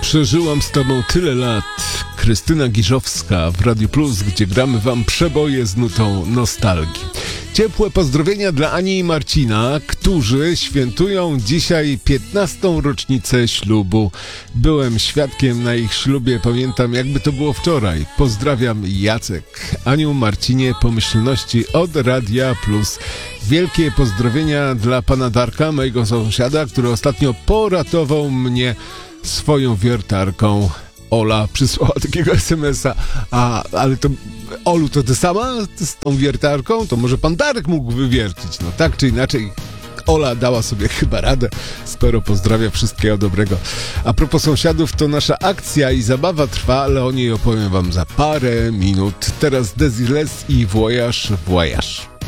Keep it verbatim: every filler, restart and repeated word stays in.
Przeżyłam z tobą tyle lat. Krystyna Giżowska w Radiu Plus, gdzie gramy wam przeboje z nutą nostalgii. Ciepłe pozdrowienia dla Ani i Marcina, którzy świętują dzisiaj piętnastą rocznicę ślubu. Byłem świadkiem na ich ślubie, pamiętam jakby to było wczoraj. Pozdrawiam, Jacek. Aniu, Marcinie, pomyślności od Radia Plus. Wielkie pozdrowienia dla pana Darka, mojego sąsiada, który ostatnio poratował mnie swoją wiertarką. Ola przysłała takiego es em es a, a ale to Olu, to ty sama z tą wiertarką? To może pan Darek mógł wywiercić. No tak czy inaczej, Ola dała sobie chyba radę. Spero pozdrawia, wszystkiego dobrego. A propos sąsiadów, to nasza akcja i zabawa trwa, ale o niej opowiem wam za parę minut. Teraz Desiles i Voyage, Voyage.